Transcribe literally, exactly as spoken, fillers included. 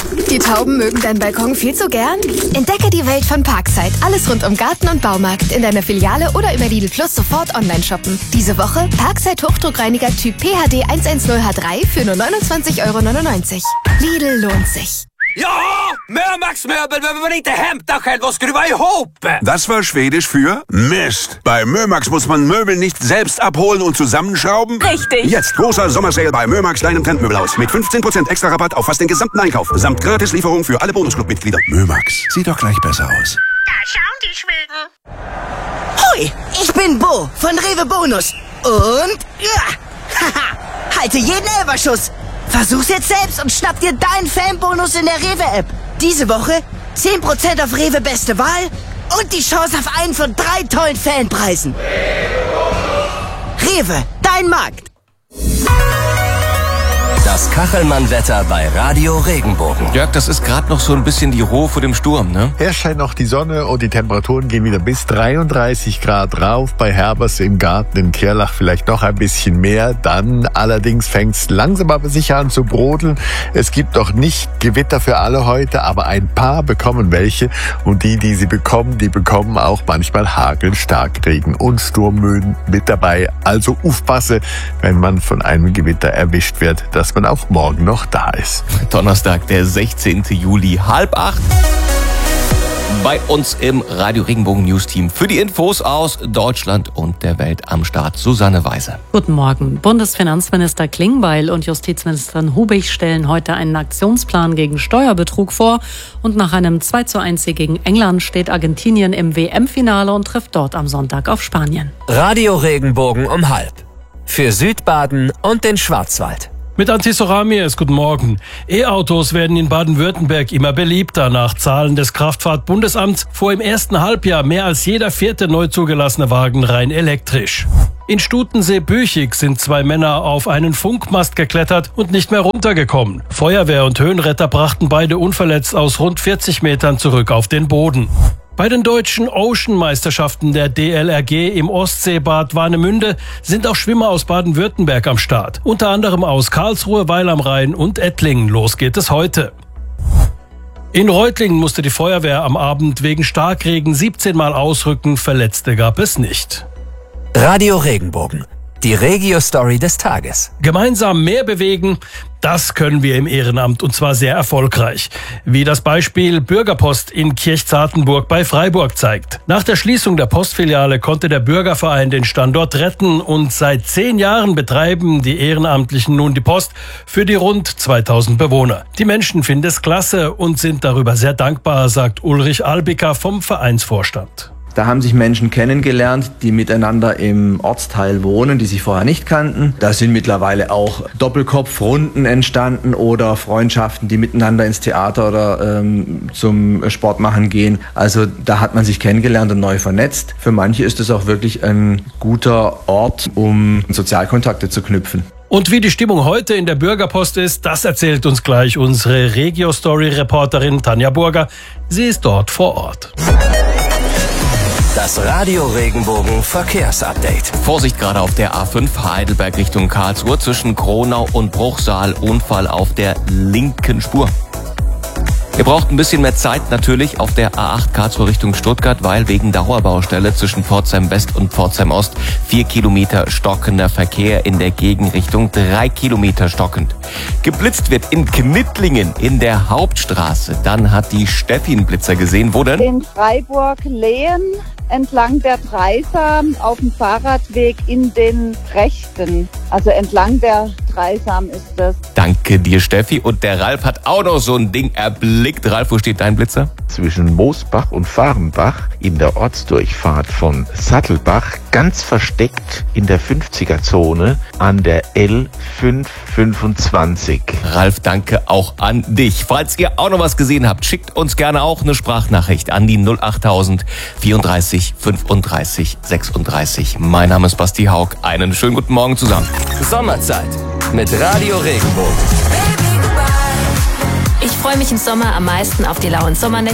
Die Tauben mögen deinen Balkon viel zu gern? Entdecke die Welt von Parkside. Alles rund um Garten und Baumarkt in deiner Filiale oder über Lidl Plus sofort online shoppen. Diese Woche Parkside Hochdruckreiniger Typ P H D hundertzehn H drei für nur neunundzwanzig Euro neunundneunzig. Lidl lohnt sich. Ja, Mömax-Möbel behöver man inte hämta själv och skruva ihop. Das war Schwedisch für Mist. Bei Mömax muss man Möbel nicht selbst abholen und zusammenschrauben. Richtig. Jetzt großer Sommersale bei Mömax, deinem Trendmöbelhaus. Mit fünfzehn Prozent extra Rabatt auf fast den gesamten Einkauf. Samt Gratislieferung für alle Bonusclub-Mitglieder. Mömax, sieht doch gleich besser aus. Da schauen die Schweden. Hoi, ich bin Bo von Rewe Bonus. Und, ja, haha, halte jeden Elberschuss. Versuch's jetzt selbst und schnapp dir deinen Fanbonus in der Rewe-App. Diese Woche zehn Prozent auf Rewe Beste Wahl und die Chance auf einen von drei tollen Fanpreisen. Rewe, dein Markt. Das Kachelmann-Wetter bei Radio Regenbogen. Jörg, das ist gerade noch so ein bisschen die Ruhe vor dem Sturm, ne? Erst scheint noch die Sonne und die Temperaturen gehen wieder bis dreiunddreißig Grad rauf. Bei Herbers im Garten in Kirlach vielleicht noch ein bisschen mehr. Dann allerdings fängt's langsam aber sicher an zu brodeln. Es gibt doch nicht Gewitter für alle heute, aber ein paar bekommen welche. Und die, die sie bekommen, die bekommen auch manchmal Hagel, Starkregen und Sturmböen mit dabei. Also aufpasse, wenn man von einem Gewitter erwischt wird, dass man auch morgen noch da ist. Donnerstag, der sechzehnten Juli, halb acht. Bei uns im Radio Regenbogen News Team für die Infos aus Deutschland und der Welt am Start Susanne Weise. Guten Morgen. Bundesfinanzminister Klingbeil und Justizministerin Hubig stellen heute einen Aktionsplan gegen Steuerbetrug vor. Und nach einem zwei zu eins Sieg gegen England steht Argentinien im W M-Finale und trifft dort am Sonntag auf Spanien. Radio Regenbogen um halb. Für Südbaden und den Schwarzwald. Mit Antis Ramirez, guten Morgen. E-Autos werden in Baden-Württemberg immer beliebter. Nach Zahlen des Kraftfahrtbundesamts fuhr im ersten Halbjahr mehr als jeder vierte neu zugelassene Wagen rein elektrisch. In Stutensee-Büchig sind zwei Männer auf einen Funkmast geklettert und nicht mehr runtergekommen. Feuerwehr und Höhenretter brachten beide unverletzt aus rund vierzig Metern zurück auf den Boden. Bei den deutschen Ocean-Meisterschaften der D L R G im Ostseebad Warnemünde sind auch Schwimmer aus Baden-Württemberg am Start. Unter anderem aus Karlsruhe, Weil am Rhein und Ettlingen. Los geht es heute. In Reutlingen musste die Feuerwehr am Abend wegen Starkregen siebzehn Mal ausrücken. Verletzte gab es nicht. Radio Regenbogen. Die Regio-Story des Tages. Gemeinsam mehr bewegen, das können wir im Ehrenamt und zwar sehr erfolgreich. Wie das Beispiel Bürgerpost in Kirchzartenburg bei Freiburg zeigt. Nach der Schließung der Postfiliale konnte der Bürgerverein den Standort retten und seit zehn Jahren betreiben die Ehrenamtlichen nun die Post für die rund zweitausend Bewohner. Die Menschen finden es klasse und sind darüber sehr dankbar, sagt Ulrich Albiker vom Vereinsvorstand. Da haben sich Menschen kennengelernt, die miteinander im Ortsteil wohnen, die sich vorher nicht kannten. Da sind mittlerweile auch Doppelkopfrunden entstanden oder Freundschaften, die miteinander ins Theater oder ähm, zum Sport machen gehen. Also da hat man sich kennengelernt und neu vernetzt. Für manche ist es auch wirklich ein guter Ort, um Sozialkontakte zu knüpfen. Und wie die Stimmung heute in der Bürgerpost ist, das erzählt uns gleich unsere Regio-Story-Reporterin Tanja Burger. Sie ist dort vor Ort. Das Radio Regenbogen Verkehrsupdate. Vorsicht gerade auf der A fünf Heidelberg Richtung Karlsruhe zwischen Kronau und Bruchsal. Unfall auf der linken Spur. Ihr braucht ein bisschen mehr Zeit natürlich auf der A acht Karlsruhe Richtung Stuttgart, weil wegen Dauerbaustelle zwischen Pforzheim West und Pforzheim Ost vier Kilometer stockender Verkehr in der Gegenrichtung, drei Kilometer stockend. Geblitzt wird in Knittlingen in der Hauptstraße. Dann hat die Steffi einen Blitzer gesehen. Wo denn? In Freiburg-Lehen entlang der Dreisam auf dem Fahrradweg in den Rechten. Also entlang der Dreisam ist das. Danke dir, Steffi. Und der Ralf hat auch noch so ein Ding erblickt. Ralf, wo steht dein Blitzer? Zwischen Moosbach und Fahrenbach in der Ortsdurchfahrt von Sattelbach, ganz versteckt in der fünfziger-Zone an der L fünf fünfundzwanzig. Ralf, danke auch an dich. Falls ihr auch noch was gesehen habt, schickt uns gerne auch eine Sprachnachricht an die null achttausend vierunddreißig fünfunddreißig sechsunddreißig. Mein Name ist Basti Haug. Einen schönen guten Morgen zusammen. Sommerzeit mit Radio Regenbogen. Ich freue mich im Sommer am meisten auf die lauen Sommernächte.